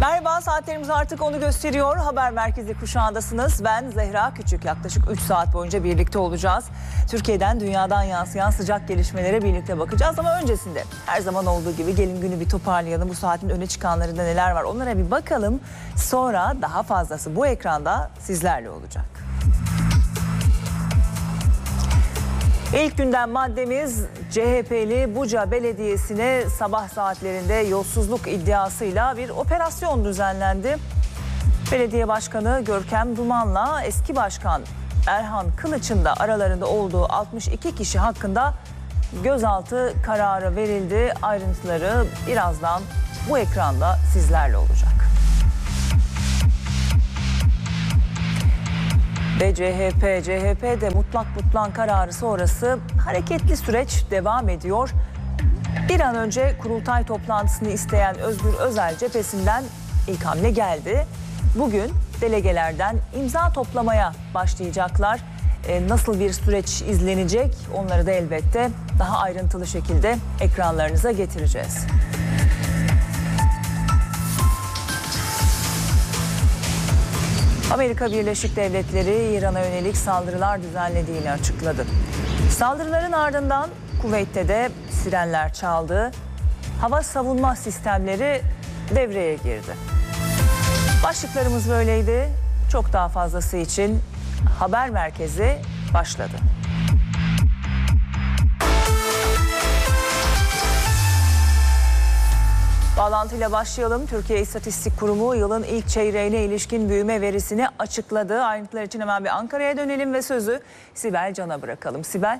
Merhaba, saatlerimiz artık onu gösteriyor. Haber Merkezi kuşağındasınız. Ben Zehra Küçük. Yaklaşık 3 saat boyunca birlikte olacağız. Türkiye'den, dünyadan yansıyan sıcak gelişmelere birlikte bakacağız. Ama öncesinde her zaman olduğu gibi gelin günü bir toparlayalım. Bu saatin öne çıkanlarında neler var onlara bir bakalım. Sonra daha fazlası bu ekranda sizlerle olacak. İlk gündem maddemiz CHP'li Buca Belediyesi'ne sabah saatlerinde yolsuzluk iddiasıyla bir operasyon düzenlendi. Belediye Başkanı Görkem Duman'la eski başkan Erhan Kılıç'ın da aralarında olduğu 62 kişi hakkında gözaltı kararı verildi. Ayrıntıları birazdan bu ekranda sizlerle olacak. Ve CHP'de mutlak butlan kararı sonrası hareketli süreç devam ediyor. Bir an önce kurultay toplantısını isteyen Özgür Özel cephesinden ilk hamle geldi. Bugün delegelerden imza toplamaya başlayacaklar. Nasıl bir süreç izlenecek onları da elbette daha ayrıntılı şekilde ekranlarınıza getireceğiz. Amerika Birleşik Devletleri İran'a yönelik saldırılar düzenlediğini açıkladı. Saldırıların ardından Kuveyt'te de sirenler çaldı. Hava savunma sistemleri devreye girdi. Başlıklarımız böyleydi. Çok daha fazlası için Haber Merkezi başladı. Bağlantıyla başlayalım. Türkiye İstatistik Kurumu yılın ilk çeyreğine ilişkin büyüme verisini açıkladı. Ayrıntılar için hemen bir Ankara'ya dönelim ve sözü Sibel Can'a bırakalım. Sibel.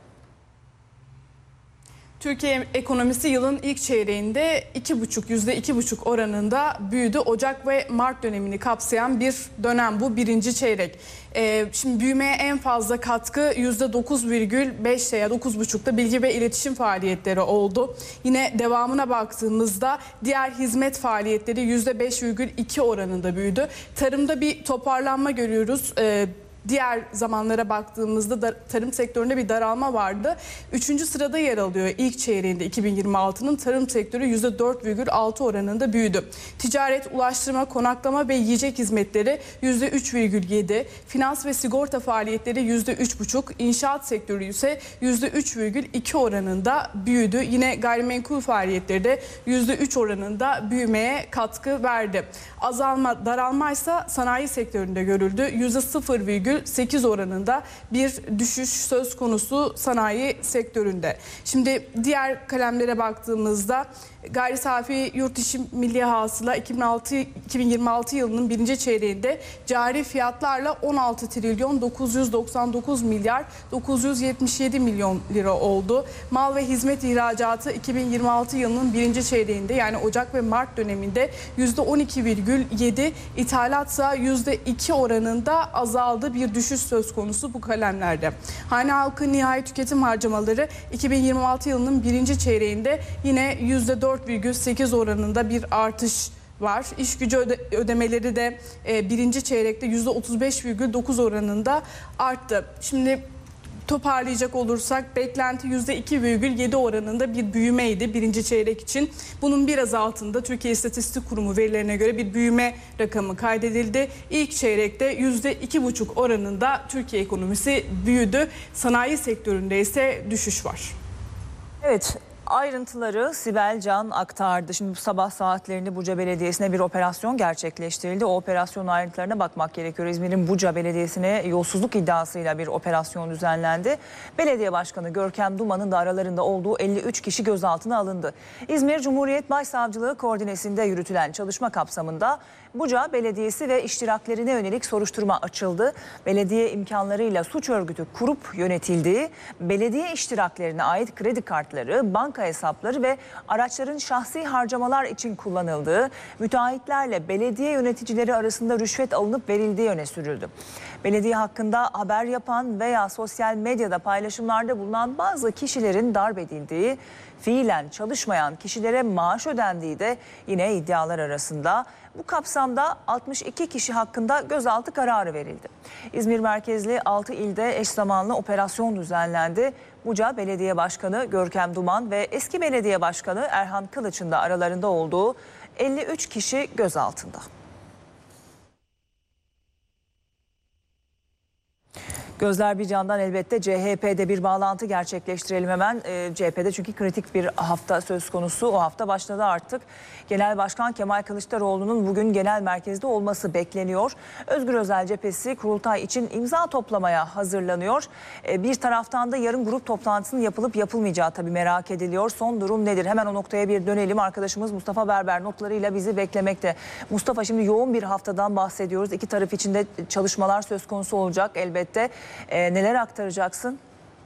Türkiye ekonomisi yılın ilk çeyreğinde %2,5 oranında büyüdü. Ocak ve Mart dönemini kapsayan bir dönem bu, birinci çeyrek. Şimdi büyümeye en fazla katkı %9,5'te ya 9,5'ta bilgi ve iletişim faaliyetleri oldu. Yine devamına baktığımızda diğer hizmet faaliyetleri %5,2 oranında büyüdü. Tarımda bir toparlanma görüyoruz. Diğer zamanlara baktığımızda tarım sektöründe bir daralma vardı. 3. sırada yer alıyor ilk çeyreğinde 2026'nın tarım sektörü %4,6 oranında büyüdü. Ticaret, ulaştırma, konaklama ve yiyecek hizmetleri %3,7, finans ve sigorta faaliyetleri %3,5, inşaat sektörü ise %3,2 oranında büyüdü. Yine gayrimenkul faaliyetleri de %3 oranında büyümeye katkı verdi. Daralmaysa sanayi sektöründe görüldü. %0,8 oranında bir düşüş söz konusu sanayi sektöründe. Şimdi diğer kalemlere baktığımızda gayri safi yurt içi milli hasıla 2026 yılının birinci çeyreğinde cari fiyatlarla 16 trilyon 999 milyar 977 milyon lira oldu. Mal ve hizmet ihracatı 2026 yılının birinci çeyreğinde yani Ocak ve Mart döneminde %12,7, ithalatsa %2 oranında azaldı, bir düşüş söz konusu bu kalemlerde. Hane halkı nihai tüketim harcamaları 2026 yılının birinci çeyreğinde yine %4,8 oranında bir artış var. İş gücü ödemeleri de birinci çeyrekte %35,9 oranında arttı. Şimdi toparlayacak olursak beklenti %2,7 oranında bir büyümeydi birinci çeyrek için. Bunun biraz altında Türkiye İstatistik Kurumu verilerine göre bir büyüme rakamı kaydedildi. İlk çeyrekte %2,5 oranında Türkiye ekonomisi büyüdü. Sanayi sektöründe ise düşüş var. Evet. Ayrıntıları Sibel Can aktardı. Şimdi bu sabah saatlerinde Buca Belediyesi'ne bir operasyon gerçekleştirildi. O operasyon ayrıntılarına bakmak gerekiyor. İzmir'in Buca Belediyesi'ne yolsuzluk iddiasıyla bir operasyon düzenlendi. Belediye Başkanı Görkem Duman'ın da aralarında olduğu 53 kişi gözaltına alındı. İzmir Cumhuriyet Başsavcılığı koordinesinde yürütülen çalışma kapsamında Buca Belediyesi ve iştiraklerine yönelik soruşturma açıldı. Belediye imkanlarıyla suç örgütü kurup yönetildiği, belediye iştiraklerine ait kredi kartları, banka hesapları ve araçların şahsi harcamalar için kullanıldığı, müteahhitlerle belediye yöneticileri arasında rüşvet alınıp verildiği öne sürüldü. Belediye hakkında haber yapan veya sosyal medyada paylaşımlarda bulunan bazı kişilerin darp edildiği, fiilen çalışmayan kişilere maaş ödendiği de yine iddialar arasında. Bu kapsamda 62 kişi hakkında gözaltı kararı verildi. İzmir merkezli 6 ilde eş zamanlı operasyon düzenlendi. Buca Belediye Başkanı Görkem Duman ve eski belediye başkanı Erhan Kılıç'ın da aralarında olduğu 53 kişi gözaltında. Gözler bir candan elbette CHP'de bir bağlantı gerçekleştirelim hemen. CHP'de çünkü kritik bir hafta söz konusu. O hafta başladı artık. Genel Başkan Kemal Kılıçdaroğlu'nun bugün genel merkezde olması bekleniyor. Özgür Özel cephesi kurultay için imza toplamaya hazırlanıyor. Bir taraftan da yarın grup toplantısının yapılıp yapılmayacağı tabii merak ediliyor. Son durum nedir? Hemen o noktaya bir dönelim. Arkadaşımız Mustafa Berber notlarıyla bizi beklemekte. Mustafa, şimdi yoğun bir haftadan bahsediyoruz. İki taraf için de çalışmalar söz konusu olacak elbette. Neler aktaracaksın?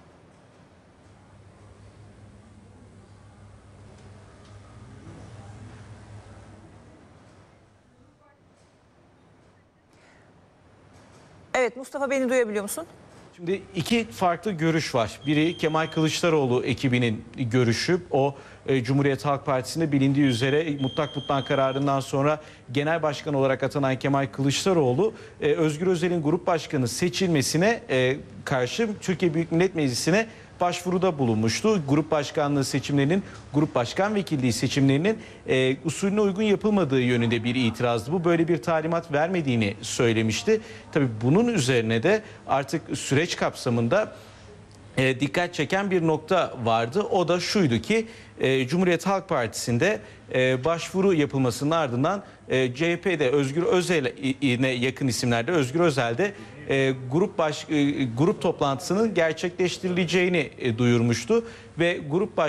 Evet Mustafa, beni duyabiliyor musun? Şimdi iki farklı görüş var. Biri Kemal Kılıçdaroğlu ekibinin görüşü. O Cumhuriyet Halk Partisi'nde bilindiği üzere mutlak mutlak kararından sonra genel başkan olarak atanan Kemal Kılıçdaroğlu Özgür Özel'in grup başkanı seçilmesine karşı Türkiye Büyük Millet Meclisi'ne başvuruda bulunmuştu. Grup başkanlığı seçimlerinin, grup başkan vekilliği seçimlerinin usulüne uygun yapılmadığı yönünde bir itirazdı. Bu böyle bir talimat vermediğini söylemişti. Tabii bunun üzerine de artık süreç kapsamında dikkat çeken bir nokta vardı. O da şuydu ki Cumhuriyet Halk Partisi'nde başvuru yapılmasının ardından CHP'de Özgür Özel'e yakın isimlerde Özgür Özel'de grup toplantısının gerçekleştirileceğini duyurmuştu ve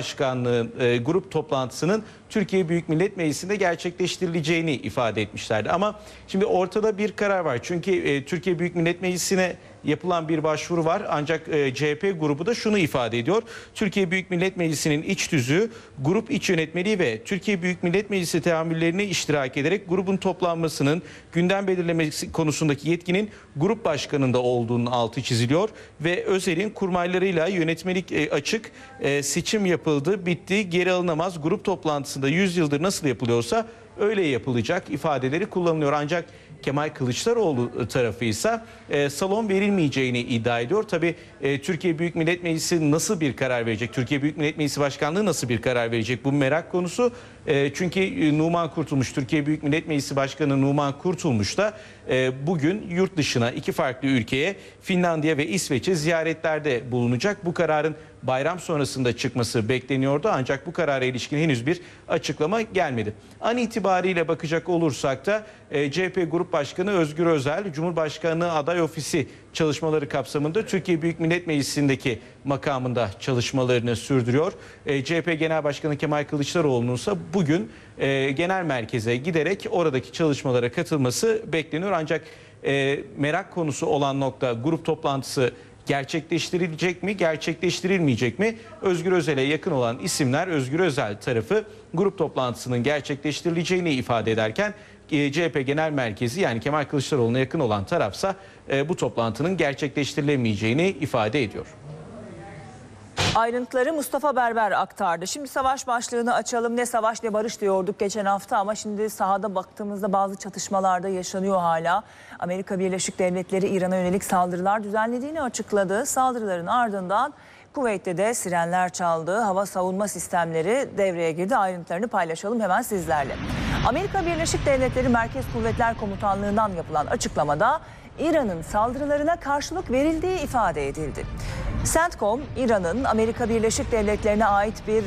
grup toplantısının Türkiye Büyük Millet Meclisi'nde gerçekleştirileceğini ifade etmişlerdi. Ama şimdi ortada bir karar var. Çünkü Türkiye Büyük Millet Meclisi'ne yapılan bir başvuru var. Ancak CHP grubu da şunu ifade ediyor. Türkiye Büyük Millet Meclisi'nin iç tüzüğü, grup iç yönetmeliği ve Türkiye Büyük Millet Meclisi teamüllerine iştirak ederek grubun toplanmasının gündem belirlemesi konusundaki yetkinin grup başkanında olduğunun altı çiziliyor ve Özel'in kurmaylarıyla yönetmelik açık, seçim yapıldı, bitti, geri alınamaz, grup toplantısında 100 yıldır nasıl yapılıyorsa öyle yapılacak ifadeleri kullanılıyor. Ancak Kemal Kılıçdaroğlu tarafı ise salon verilmeyeceğini iddia ediyor. Tabii Türkiye Büyük Millet Meclisi nasıl bir karar verecek? Türkiye Büyük Millet Meclisi Başkanlığı nasıl bir karar verecek? Bu merak konusu. Çünkü Numan Kurtulmuş, Türkiye Büyük Millet Meclisi Başkanı Numan Kurtulmuş da bugün yurt dışına iki farklı ülkeye, Finlandiya ve İsveç'e ziyaretlerde bulunacak. Bu kararın bayram sonrasında çıkması bekleniyordu ancak bu karara ilişkin henüz bir açıklama gelmedi. An itibariyle bakacak olursak da CHP Grup Başkanı Özgür Özel, Cumhurbaşkanı Aday Ofisi çalışmaları kapsamında Türkiye Büyük Millet Meclisi'ndeki makamında çalışmalarını sürdürüyor. CHP Genel Başkanı Kemal Kılıçdaroğlu'nun ise bugün genel merkeze giderek oradaki çalışmalara katılması bekleniyor. Ancak merak konusu olan nokta grup toplantısı gerçekleştirilecek mi, gerçekleştirilmeyecek mi? Özgür Özel'e yakın olan isimler, Özgür Özel tarafı grup toplantısının gerçekleştirileceğini ifade ederken CHP Genel Merkezi yani Kemal Kılıçdaroğlu'na yakın olan tarafsa bu toplantının gerçekleştirilemeyeceğini ifade ediyor. Ayrıntıları Mustafa Berber aktardı. Şimdi savaş başlığını açalım. Ne savaş ne barış diyorduk geçen hafta ama şimdi sahada baktığımızda bazı çatışmalarda yaşanıyor hala. Amerika Birleşik Devletleri İran'a yönelik saldırılar düzenlediğini açıkladı. Saldırıların ardından Kuveyt'te de sirenler çaldı. Hava savunma sistemleri devreye girdi. Ayrıntılarını paylaşalım hemen sizlerle. Amerika Birleşik Devletleri Merkez Kuvvetler Komutanlığı'ndan yapılan açıklamada İran'ın saldırılarına karşılık verildiği ifade edildi. CENTCOM, İran'ın Amerika Birleşik Devletleri'ne ait bir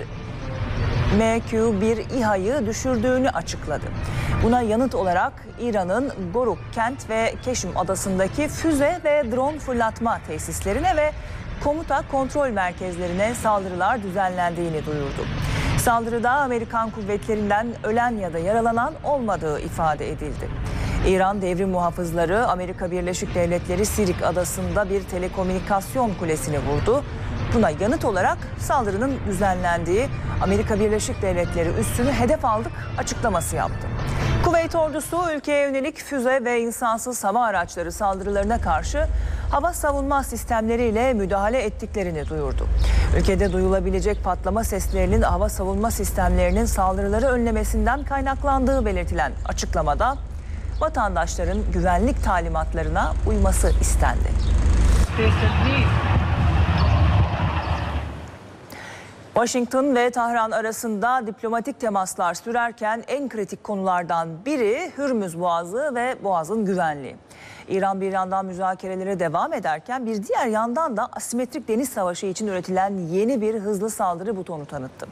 MQ-1 İHA'yı düşürdüğünü açıkladı. Buna yanıt olarak İran'ın Goruk kent ve Keşim adasındaki füze ve drone fırlatma tesislerine ve komuta kontrol merkezlerine saldırılar düzenlendiğini duyurdu. Saldırıda Amerikan kuvvetlerinden ölen ya da yaralanan olmadığı ifade edildi. İran devrim muhafızları Amerika Birleşik Devletleri Sirik adasında bir telekomünikasyon kulesini vurdu. Buna yanıt olarak saldırının düzenlendiği Amerika Birleşik Devletleri üssünü hedef aldık açıklaması yaptı. Kuveyt ordusu ülkeye yönelik füze ve insansız hava araçları saldırılarına karşı hava savunma sistemleriyle müdahale ettiklerini duyurdu. Ülkede duyulabilecek patlama seslerinin hava savunma sistemlerinin saldırıları önlemesinden kaynaklandığı belirtilen açıklamada vatandaşların güvenlik talimatlarına uyması istendi. Washington ve Tahran arasında diplomatik temaslar sürerken en kritik konulardan biri Hürmüz Boğazı ve Boğaz'ın güvenliği. İran bir yandan müzakerelere devam ederken bir diğer yandan da asimetrik deniz savaşı için üretilen yeni bir hızlı saldırı butonu tanıttı.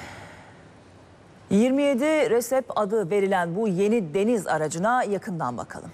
27 Recep adı verilen bu yeni deniz aracına yakından bakalım.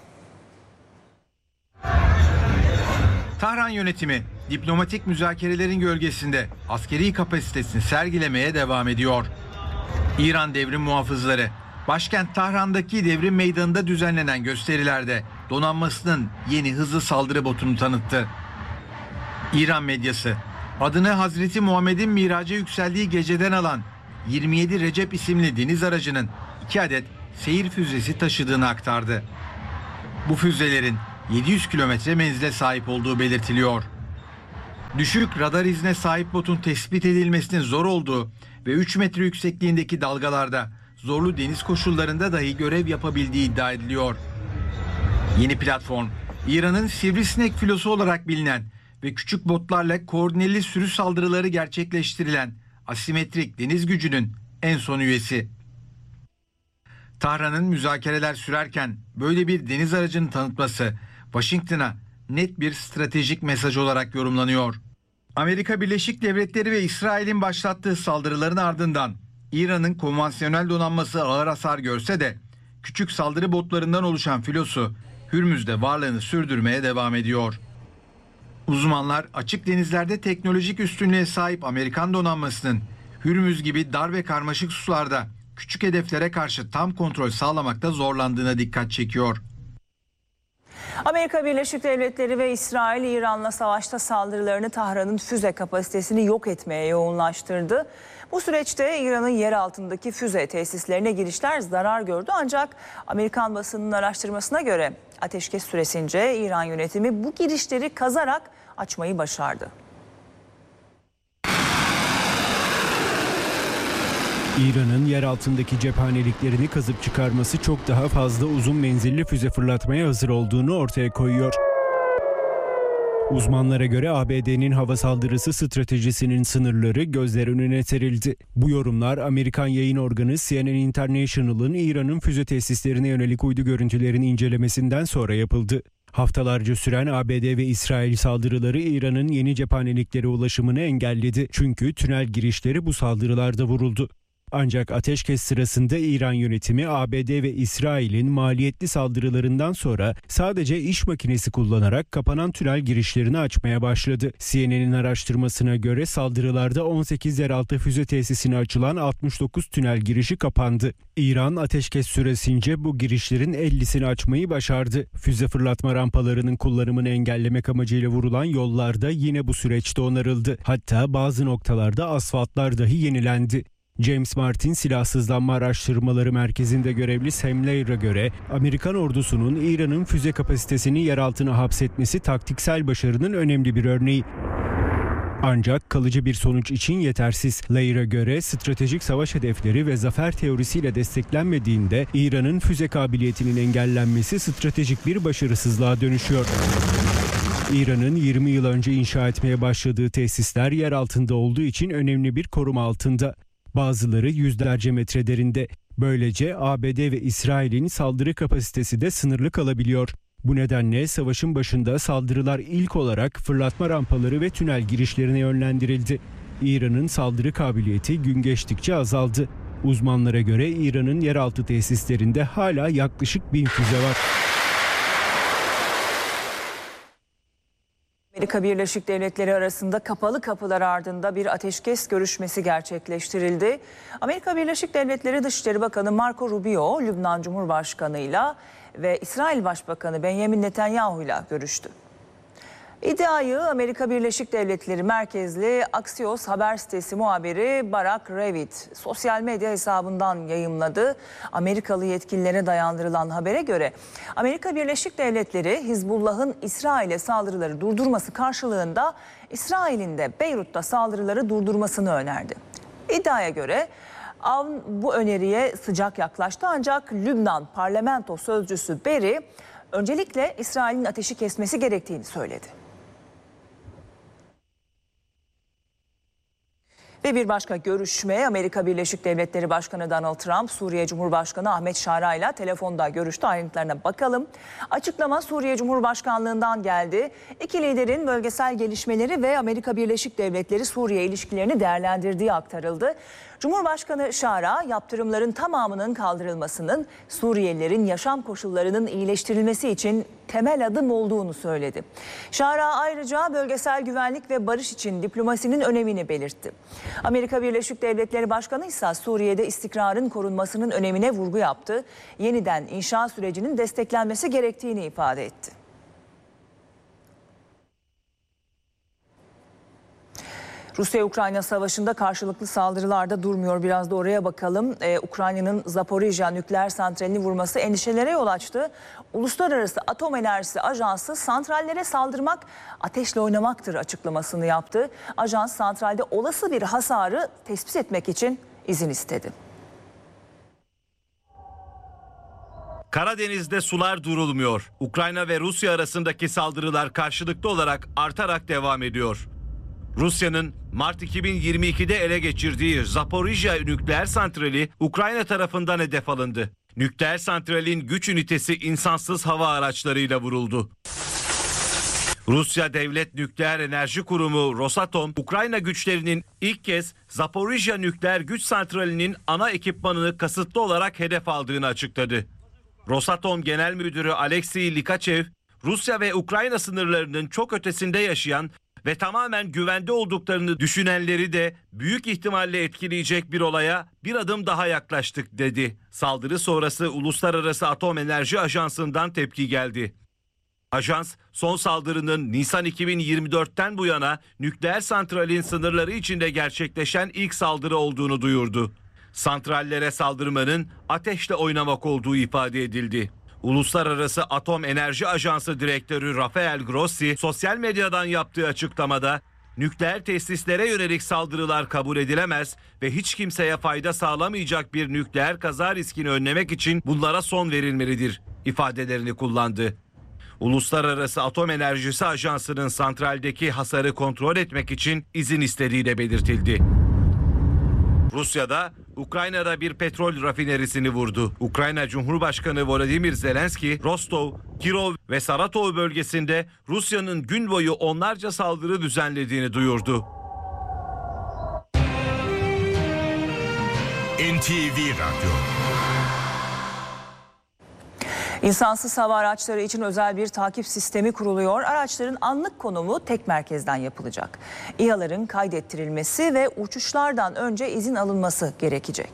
Tahran yönetimi diplomatik müzakerelerin gölgesinde askeri kapasitesini sergilemeye devam ediyor. İran devrim muhafızları başkent Tahran'daki devrim meydanında düzenlenen gösterilerde donanmasının yeni hızlı saldırı botunu tanıttı. İran medyası adını Hazreti Muhammed'in miraca yükseldiği geceden alan 27 Recep isimli deniz aracının 2 adet seyir füzesi taşıdığını aktardı. Bu füzelerin 700 kilometre menzile sahip olduğu belirtiliyor. Düşük radar izine sahip botun tespit edilmesinin zor olduğu ve 3 metre yüksekliğindeki dalgalarda zorlu deniz koşullarında dahi görev yapabildiği iddia ediliyor. Yeni platform, İran'ın sivrisinek filosu olarak bilinen ve küçük botlarla koordineli sürü saldırıları gerçekleştirilen asimetrik deniz gücünün en son üyesi. Tahran'ın müzakereler sürerken böyle bir deniz aracını tanıtması Washington'a net bir stratejik mesaj olarak yorumlanıyor. Amerika Birleşik Devletleri ve İsrail'in başlattığı saldırıların ardından İran'ın konvansiyonel donanması ağır hasar görse de küçük saldırı botlarından oluşan filosu Hürmüz'de varlığını sürdürmeye devam ediyor. Uzmanlar açık denizlerde teknolojik üstünlüğe sahip Amerikan donanmasının Hürmüz gibi dar ve karmaşık sularda küçük hedeflere karşı tam kontrol sağlamakta zorlandığına dikkat çekiyor. Amerika Birleşik Devletleri ve İsrail İran'la savaşta saldırılarını Tahran'ın füze kapasitesini yok etmeye yoğunlaştırdı. Bu süreçte İran'ın yer altındaki füze tesislerine girişler zarar gördü. Ancak Amerikan basınının araştırmasına göre ateşkes süresince İran yönetimi bu girişleri kazarak açmayı başardı. İran'ın yer altındaki cephaneliklerini kazıp çıkarması çok daha fazla uzun menzilli füze fırlatmaya hazır olduğunu ortaya koyuyor. Uzmanlara göre ABD'nin hava saldırısı stratejisinin sınırları gözler önüne serildi. Bu yorumlar Amerikan yayın organı CNN International'ın İran'ın füze tesislerine yönelik uydu görüntülerini incelemesinden sonra yapıldı. Haftalarca süren ABD ve İsrail saldırıları İran'ın yeni cephaneliklere ulaşımını engelledi. Çünkü tünel girişleri bu saldırılarda vuruldu. Ancak ateşkes sırasında İran yönetimi ABD ve İsrail'in maliyetli saldırılarından sonra sadece iş makinesi kullanarak kapanan tünel girişlerini açmaya başladı. CNN'in araştırmasına göre saldırılarda 18 yeraltı füze tesisine açılan 69 tünel girişi kapandı. İran ateşkes süresince bu girişlerin 50'sini açmayı başardı. Füze fırlatma rampalarının kullanımını engellemek amacıyla vurulan yollar da yine bu süreçte onarıldı. Hatta bazı noktalarda asfaltlar dahi yenilendi. James Martin Silahsızlanma Araştırmaları Merkezi'nde görevli Sam Leir'a göre Amerikan ordusunun İran'ın füze kapasitesini yer altına hapsetmesi taktiksel başarının önemli bir örneği. Ancak kalıcı bir sonuç için yetersiz. Leir'a göre stratejik savaş hedefleri ve zafer teorisiyle desteklenmediğinde İran'ın füze kabiliyetinin engellenmesi stratejik bir başarısızlığa dönüşüyor. İran'ın 20 yıl önce inşa etmeye başladığı tesisler yer altında olduğu için önemli bir koruma altında. Bazıları yüzlerce metre derinde. Böylece ABD ve İsrail'in saldırı kapasitesi de sınırlı kalabiliyor. Bu nedenle savaşın başında saldırılar ilk olarak fırlatma rampaları ve tünel girişlerine yönlendirildi. İran'ın saldırı kabiliyeti gün geçtikçe azaldı. Uzmanlara göre İran'ın yeraltı tesislerinde hala yaklaşık 1000 füze var. Amerika Birleşik Devletleri arasında kapalı kapılar ardında bir ateşkes görüşmesi gerçekleştirildi. Amerika Birleşik Devletleri Dışişleri Bakanı Marco Rubio, Lübnan Cumhurbaşkanı'yla ve İsrail Başbakanı Benjamin Netanyahu'yla görüştü. İddiayı Amerika Birleşik Devletleri merkezli Axios haber sitesi muhabiri Barak Revit sosyal medya hesabından yayımladı. Amerikalı yetkililere dayandırılan habere göre Amerika Birleşik Devletleri Hizbullah'ın İsrail'e saldırıları durdurması karşılığında İsrail'in de Beyrut'ta saldırıları durdurmasını önerdi. İddiaya göre bu öneriye sıcak yaklaştı ancak Lübnan parlamento sözcüsü Berry öncelikle İsrail'in ateşi kesmesi gerektiğini söyledi. Ve bir başka görüşme, Amerika Birleşik Devletleri Başkanı Donald Trump, Suriye Cumhurbaşkanı Ahmet Şara ile telefonda görüştü. Ayrıntılarına bakalım. Açıklama Suriye Cumhurbaşkanlığından geldi. İki liderin bölgesel gelişmeleri ve Amerika Birleşik Devletleri Suriye ilişkilerini değerlendirdiği aktarıldı. Cumhurbaşkanı Şara, yaptırımların tamamının kaldırılmasının Suriyelilerin yaşam koşullarının iyileştirilmesi için temel adım olduğunu söyledi. Şara ayrıca bölgesel güvenlik ve barış için diplomasinin önemini belirtti. Amerika Birleşik Devletleri Başkanı ise Suriye'de istikrarın korunmasının önemine vurgu yaptı. Yeniden inşa sürecinin desteklenmesi gerektiğini ifade etti. Rusya-Ukrayna savaşında karşılıklı saldırılarda durmuyor. Biraz da oraya bakalım. Ukrayna'nın Zaporijya nükleer santralini vurması endişelere yol açtı. Uluslararası Atom Enerjisi Ajansı santrallere saldırmak ateşle oynamaktır açıklamasını yaptı. Ajans santralde olası bir hasarı tespit etmek için izin istedi. Karadeniz'de sular durulmuyor. Ukrayna ve Rusya arasındaki saldırılar karşılıklı olarak artarak devam ediyor. Rusya'nın Mart 2022'de ele geçirdiği Zaporijya nükleer santrali Ukrayna tarafından hedef alındı. Nükleer santralin güç ünitesi insansız hava araçlarıyla vuruldu. Rusya Devlet Nükleer Enerji Kurumu Rosatom, Ukrayna güçlerinin ilk kez Zaporijya nükleer güç santralinin ana ekipmanını kasıtlı olarak hedef aldığını açıkladı. Rosatom Genel Müdürü Alexey Likachev, Rusya ve Ukrayna sınırlarının çok ötesinde yaşayan ve tamamen güvende olduklarını düşünenleri de büyük ihtimalle etkileyecek bir olaya bir adım daha yaklaştık dedi. Saldırı sonrası Uluslararası Atom Enerji Ajansı'ndan tepki geldi. Ajans, son saldırının Nisan 2024'ten bu yana nükleer santralin sınırları içinde gerçekleşen ilk saldırı olduğunu duyurdu. Santrallere saldırmanın ateşle oynamak olduğu ifade edildi. Uluslararası Atom Enerji Ajansı Direktörü Rafael Grossi sosyal medyadan yaptığı açıklamada nükleer tesislere yönelik saldırılar kabul edilemez ve hiç kimseye fayda sağlamayacak bir nükleer kaza riskini önlemek için bunlara son verilmelidir ifadelerini kullandı. Uluslararası Atom Enerjisi Ajansı'nın santraldeki hasarı kontrol etmek için izin istediği de belirtildi. Rusya'da Ukrayna'da bir petrol rafinerisini vurdu. Ukrayna Cumhurbaşkanı Volodymyr Zelenski, Rostov, Kirov ve Saratov bölgesinde Rusya'nın gün boyu onlarca saldırı düzenlediğini duyurdu. NTV Radyo. İnsansız hava araçları için özel bir takip sistemi kuruluyor. Araçların anlık konumu tek merkezden yapılacak. İHA'ların kaydettirilmesi ve uçuşlardan önce izin alınması gerekecek.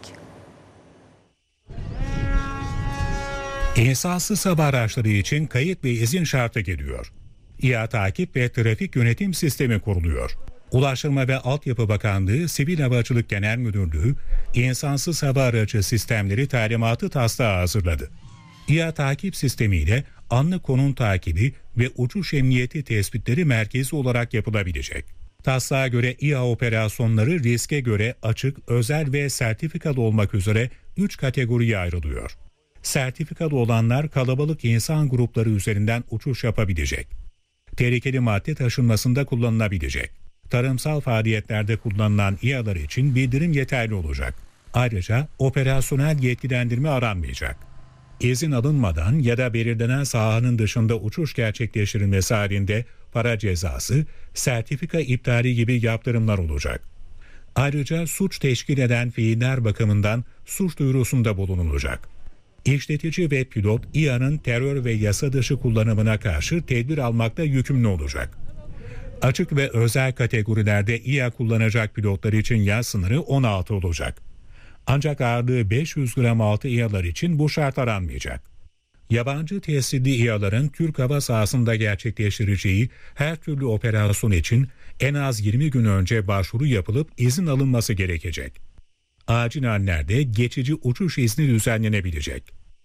İnsansız hava araçları için kayıt ve izin şartı geliyor. İHA takip ve trafik yönetim sistemi kuruluyor. Ulaştırma ve Altyapı Bakanlığı Sivil Havacılık Genel Müdürlüğü insansız hava aracı sistemleri talimatı taslağı hazırladı. İHA takip sistemiyle anlık konum takibi ve uçuş emniyeti tespitleri merkezi olarak yapılabilecek. Taslağa göre İHA operasyonları riske göre açık, özel ve sertifikalı olmak üzere 3 kategoriye ayrılıyor. Sertifikalı olanlar kalabalık insan grupları üzerinden uçuş yapabilecek. Tehlikeli madde taşınmasında kullanılabilecek. Tarımsal faaliyetlerde kullanılan İHA'lar için bildirim yeterli olacak. Ayrıca operasyonel yetkilendirme aranmayacak. İzin alınmadan ya da belirlenen sahanın dışında uçuş gerçekleştirilmesi halinde para cezası, sertifika iptali gibi yaptırımlar olacak. Ayrıca suç teşkil eden fiiller bakımından suç duyurusunda bulunulacak. İşletici ve pilot İHA'nın terör ve yasa dışı kullanımına karşı tedbir almakta yükümlü olacak. Açık ve özel kategorilerde İHA kullanacak pilotlar için yaş sınırı 16 olacak. Ancak ağırlığı 500 gram altı İHA'lar için bu şart aranmayacak. Yabancı tescilli İHA'ların Türk hava sahasında gerçekleştireceği her türlü operasyon için en az 20 gün önce başvuru yapılıp izin alınması gerekecek. Acil hallerde geçici uçuş izni düzenlenebilecek.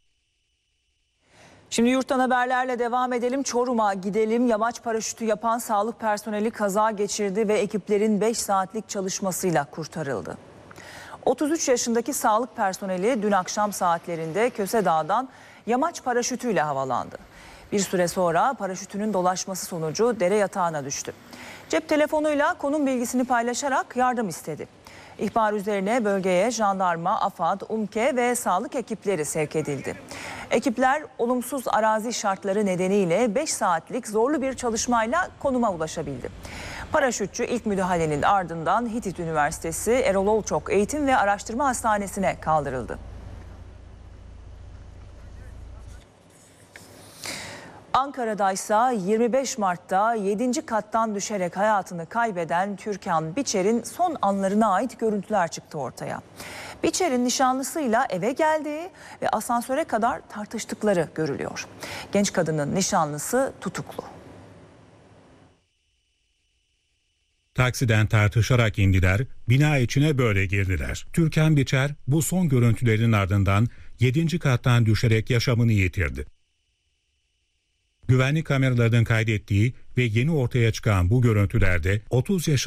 Şimdi yurttan haberlerle devam edelim. Çorum'a gidelim. Yamaç paraşütü yapan sağlık personeli kaza geçirdi ve ekiplerin 5 saatlik çalışmasıyla kurtarıldı. 33 yaşındaki sağlık personeli dün akşam saatlerinde Kösedağ'dan yamaç paraşütüyle havalandı. Bir süre sonra paraşütünün dolaşması sonucu dere yatağına düştü. Cep telefonuyla konum bilgisini paylaşarak yardım istedi. İhbar üzerine bölgeye jandarma, AFAD, UMKE ve sağlık ekipleri sevk edildi. Ekipler olumsuz arazi şartları nedeniyle 5 saatlik zorlu bir çalışmayla konuma ulaşabildi. Paraşütçü ilk müdahalenin ardından Hitit Üniversitesi Erol Olçok Eğitim ve Araştırma Hastanesi'ne kaldırıldı. Ankara'daysa 25 Mart'ta 7. kattan düşerek hayatını kaybeden Türkan Biçer'in son anlarına ait görüntüler çıktı ortaya. Biçer'in nişanlısıyla eve geldiği ve asansöre kadar tartıştıkları görülüyor. Genç kadının nişanlısı tutuklu. Taksiden tartışarak indiler, bina içine böyle girdiler. Türkan Biçer bu son görüntülerin ardından 7. kattan düşerek yaşamını yitirdi. Güvenlik kameralarının kaydettiği ve yeni ortaya çıkan bu görüntülerde 30 yaşında